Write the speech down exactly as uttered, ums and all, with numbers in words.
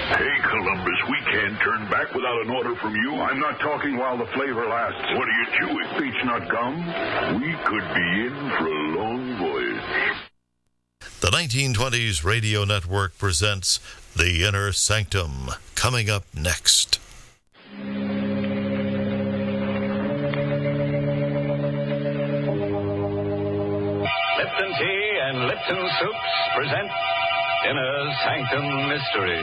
Hey, Columbus, we can't turn back without an order from you. I'm not talking while the flavor lasts. What are you chewing? Beech-nut gum. We could be in for a long voyage. The nineteen twenties Radio Network presents The Inner Sanctum, coming up next. Lipton Tea and Lipton Soups present Inner Sanctum Mystery.